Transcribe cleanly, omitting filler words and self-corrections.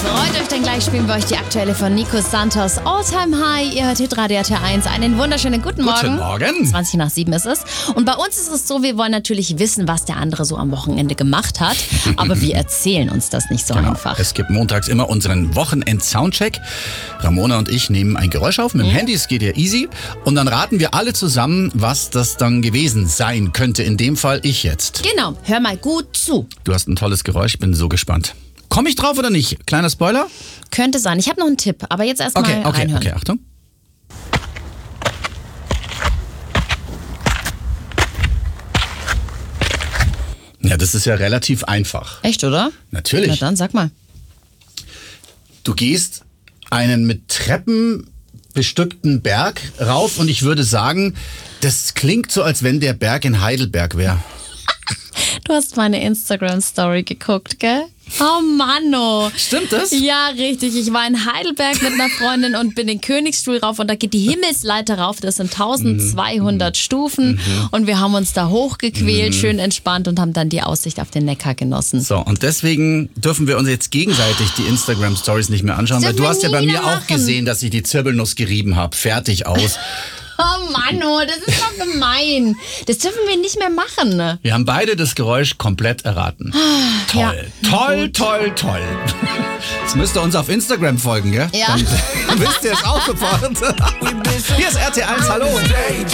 Freut euch, denn gleich spielen wir euch die aktuelle von Nico Santos All-Time High. Ihr hört Hitradio RT1. Einen wunderschönen guten Morgen. Guten Morgen. 20 nach 7 ist es. Und bei uns ist es so, wir wollen natürlich wissen, was der andere so am Wochenende gemacht hat. Aber wir erzählen uns das nicht so einfach. Es gibt montags immer unseren Wochenend-Soundcheck. Ramona und ich nehmen ein Geräusch auf mit dem Handy, es geht ja easy. Und dann raten wir alle zusammen, was das dann gewesen sein könnte. In dem Fall ich jetzt. Genau, hör mal gut zu. Du hast ein tolles Geräusch, ich bin so gespannt. Komme ich drauf oder nicht? Kleiner Spoiler? Könnte sein. Ich habe noch einen Tipp, aber jetzt erstmal reinhören. Okay, Achtung. Ja, das ist ja relativ einfach. Echt, oder? Natürlich. Na dann, sag mal. Du gehst einen mit Treppen bestückten Berg rauf und ich würde sagen, das klingt so, als wenn der Berg in Heidelberg wäre. Du hast meine Instagram-Story geguckt, gell? Oh Manno. Stimmt das? Ja, richtig. Ich war in Heidelberg mit einer Freundin und bin den Königsstuhl rauf und da geht die Himmelsleiter rauf. Das sind 1200 Stufen und wir haben uns da hochgequält, schön entspannt und haben dann die Aussicht auf den Neckar genossen. So, und deswegen dürfen wir uns jetzt gegenseitig die Instagram-Stories nicht mehr anschauen, weil du hast ja bei mir auch gesehen, dass ich die Zirbelnuss gerieben habe. Fertig aus. Oh Manno, das ist doch gemein. Das dürfen wir nicht mehr machen. Wir haben beide das Geräusch komplett erraten. Toll, Ja. toll. Jetzt müsst ihr uns auf Instagram folgen, gell? Ja. Dann wisst ihr es auch sofort. Hier ist RT1, hallo.